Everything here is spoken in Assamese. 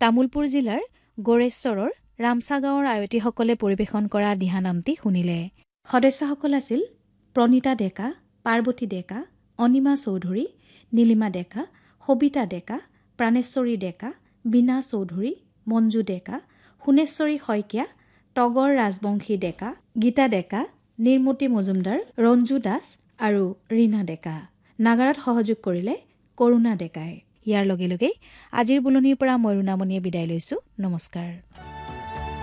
তামুলপুৰ জিলাৰ গড়েশ্বৰৰ ৰামছা গাঁৱৰ আয়তীসকলে পৰিৱেশন কৰা দিহানামটি শুনিলে। সদস্যসকল আছিল প্ৰণীতা ডেকা, পাৰ্বতী ডেকা, অনিমা চৌধুৰী, নীলিমা ডেকা, সবিতা ডেকা, প্ৰাণেশ্বৰী ডেকা, বীণা চৌধুৰী, মঞ্জু ডেকা, সোণেশ্বৰী শইকীয়া, তগৰ ৰাজবংশী ডেকা, গীতা ডেকা, নিৰ্মতি মজুমদাৰ, ৰঞ্জু দাস আৰু ৰীণা ডেকা। নাগাৰাত সহযোগ কৰিলে কৰুণা ডেকাই। ইয়াৰ লগে লগেই আজিৰ বুলনিৰ পৰা মই ৰুণামণিয়ে বিদায় লৈছো। নমস্কাৰ।